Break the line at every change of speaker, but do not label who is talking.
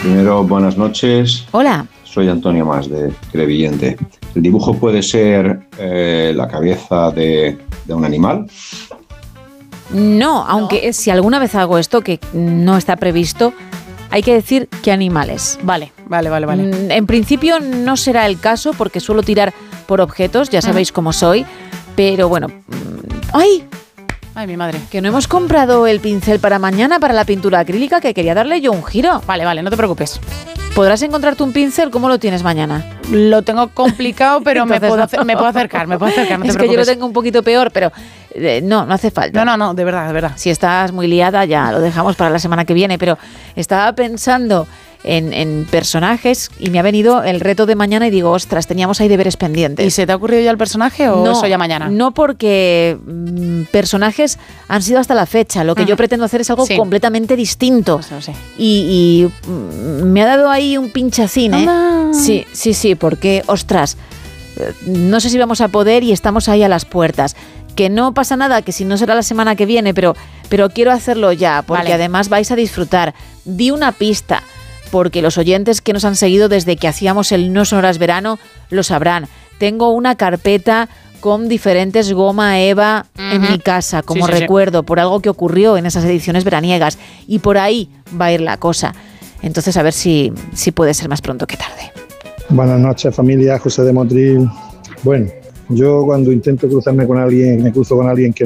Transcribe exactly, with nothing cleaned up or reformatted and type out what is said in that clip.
Primero, buenas noches.
Hola.
Soy Antonio Mas, de Crevillente. ¿El dibujo puede ser eh, la cabeza de, de un animal?
No, aunque ¿No? si alguna vez hago esto, que no está previsto, hay que decir qué animales.
Vale, vale, vale, vale.
En principio no será el caso porque suelo tirar por objetos, ya sabéis cómo soy, pero bueno... ¡Ay!
Ay, mi madre.
Que no hemos comprado el pincel para mañana para la pintura acrílica, que quería darle yo un giro.
Vale, vale, no te preocupes.
¿Podrás encontrarte un pincel? ¿Cómo lo tienes mañana?
Lo tengo complicado, pero me, puedo hacer, me puedo acercar, me puedo acercar, no te
Es
preocupes.
que yo lo tengo un poquito peor, pero eh, no, no hace falta.
No, no, no, de verdad, de verdad.
Si estás muy liada ya lo dejamos para la semana que viene, pero estaba pensando en, en personajes y me ha venido el reto de mañana y digo, ostras, teníamos ahí deberes pendientes.
¿Y se te ha ocurrido ya el personaje o
no,
eso ya mañana?
No, porque mmm, personajes han sido hasta la fecha. Lo que uh-huh. yo pretendo hacer es algo sí. completamente distinto.
Eso, sí.
Y, y mmm, me ha dado ahí un pinchacín, ¿eh?
¡Anda!
Sí, sí, sí, porque, ostras, no sé si vamos a poder y estamos ahí a las puertas. Que no pasa nada, que si no será la semana que viene, pero, pero quiero hacerlo ya, porque vale. además vais a disfrutar. Di una pista, porque los oyentes que nos han seguido desde que hacíamos el No Sonoras Verano lo sabrán. Tengo una carpeta con diferentes goma eva uh-huh. en mi casa, como sí, sí, recuerdo, sí. por algo que ocurrió en esas ediciones veraniegas. Y por ahí va a ir la cosa. Entonces, a ver si, si puede ser más pronto que tarde.
Buenas noches, familia. José de Motril. Bueno, yo cuando intento cruzarme con alguien, me cruzo con alguien que